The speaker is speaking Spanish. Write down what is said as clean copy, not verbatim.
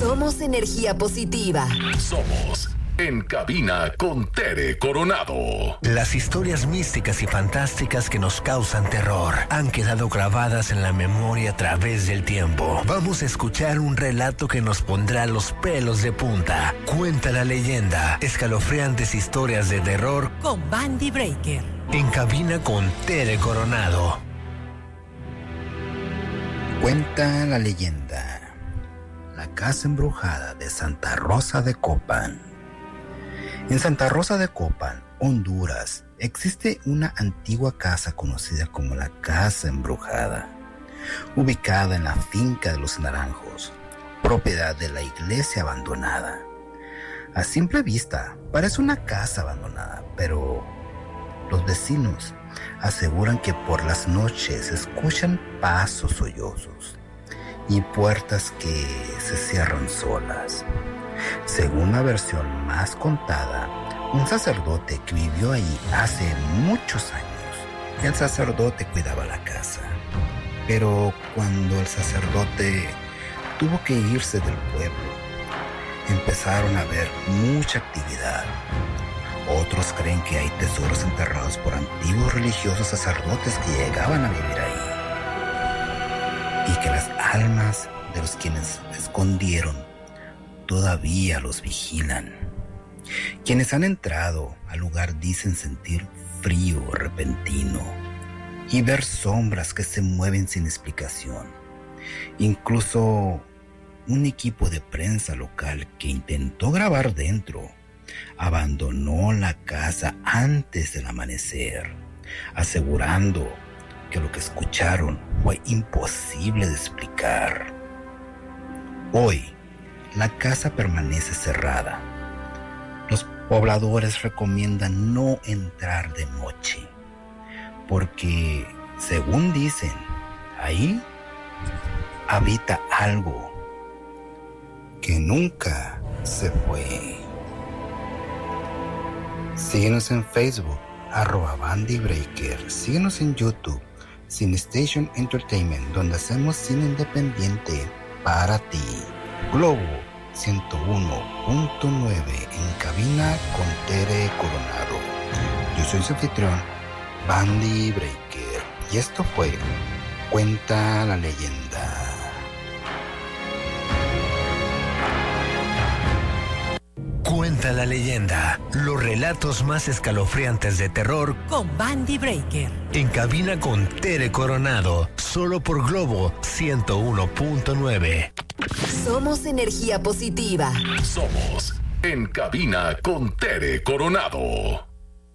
Somos energía positiva. Somos En Cabina con Tere Coronado. Las historias místicas y fantásticas que nos causan terror han quedado grabadas en la memoria a través del tiempo. Vamos a escuchar un relato que nos pondrá los pelos de punta. Cuenta la leyenda. Escalofriantes historias de terror con Bandy Breaker. En Cabina con Tere Coronado. Cuenta la leyenda. La casa embrujada de Santa Rosa de Copán. En Santa Rosa de Copán, Honduras, existe una antigua casa conocida como la Casa Embrujada, ubicada en la finca de los Naranjos, propiedad de la iglesia abandonada. A simple vista, parece una casa abandonada, pero los vecinos aseguran que por las noches escuchan pasos sollozos y puertas que se cierran solas. Según la versión más contada, un sacerdote que vivió ahí hace muchos años. El sacerdote cuidaba la casa, pero cuando el sacerdote tuvo que irse del pueblo, empezaron a haber mucha actividad. Otros creen que hay tesoros enterrados por antiguos religiosos sacerdotes que llegaban a vivir ahí, y que las almas de los quienes escondieron todavía los vigilan. Quienes han entrado al lugar dicen sentir frío repentino y ver sombras que se mueven sin explicación. Incluso un equipo de prensa local que intentó grabar dentro abandonó la casa antes del amanecer, asegurando que lo que escucharon fue imposible de explicar. Hoy, la casa permanece cerrada. Los pobladores recomiendan no entrar de noche, porque, según dicen, ahí habita algo que nunca se fue. Síguenos en Facebook, @BandyBreaker. Síguenos en YouTube, Cinestation Entertainment, donde hacemos cine independiente para ti. Globo 101.9 en Cabina con Tere Coronado. Yo soy su anfitrión, Bandy Breaker, y esto fue Cuenta la leyenda. Cuenta la leyenda. Los relatos más escalofriantes de terror con Bandy Breaker. En Cabina con Tere Coronado, solo por Globo 101.9. Somos energía positiva. Somos En Cabina con Tere Coronado.